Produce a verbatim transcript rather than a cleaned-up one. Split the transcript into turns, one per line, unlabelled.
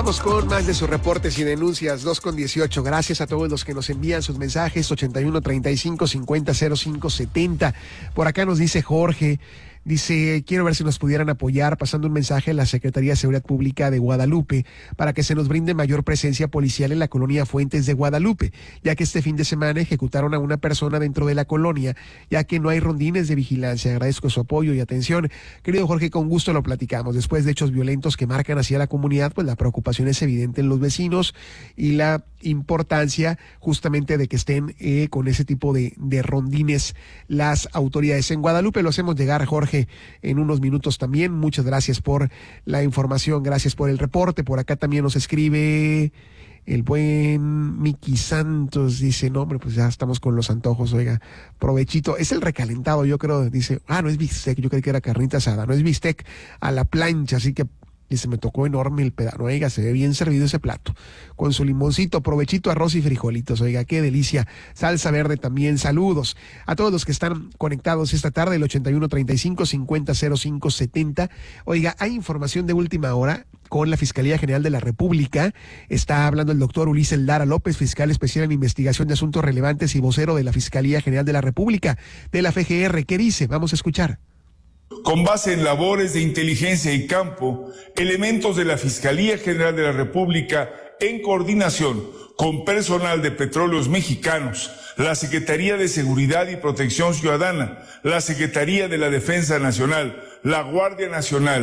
Vamos con más de sus reportes y denuncias, dos con dieciocho. Gracias a todos los que nos envían sus mensajes, ochenta y uno, treinta y cinco, cincuenta, cero cinco, setenta. Por acá nos dice Jorge, dice, quiero ver si nos pudieran apoyar pasando un mensaje a la Secretaría de Seguridad Pública de Guadalupe para que se nos brinde mayor presencia policial en la colonia Fuentes de Guadalupe, ya que este fin de semana ejecutaron a una persona dentro de la colonia, ya que no hay rondines de vigilancia. Agradezco su apoyo y atención. Querido Jorge, con gusto lo platicamos. Después de hechos violentos que marcan hacia la comunidad, pues la preocupación es evidente en los vecinos y la importancia justamente de que estén eh, con ese tipo de, de rondines las autoridades. En Guadalupe lo hacemos llegar, Jorge, en unos minutos también. Muchas gracias por la información, gracias por el reporte. Por acá también nos escribe el buen Miki Santos, dice, no hombre, pues ya estamos con los antojos, oiga, provechito. Es el recalentado, yo creo, dice, ah, no es bistec, yo creí que era carnita asada, no es bistec a la plancha, así que dice, me tocó enorme el pedazo, oiga, se ve bien servido ese plato, con su limoncito, provechito, arroz y frijolitos, oiga, qué delicia, salsa verde también. Saludos a todos los que están conectados esta tarde, el ochenta y uno, treinta y cinco, cincuenta, cero cinco, setenta. Oiga, hay información de última hora con la Fiscalía General de la República. Está hablando el doctor Ulises Lara López, fiscal especial en investigación de asuntos relevantes y vocero de la Fiscalía General de la República, de la F G R. ¿Qué dice? Vamos a escuchar.
Con base en labores de inteligencia y campo, elementos de la Fiscalía General de la República, en coordinación con personal de Petróleos Mexicanos, la Secretaría de Seguridad y Protección Ciudadana, la Secretaría de la Defensa Nacional, la Guardia Nacional,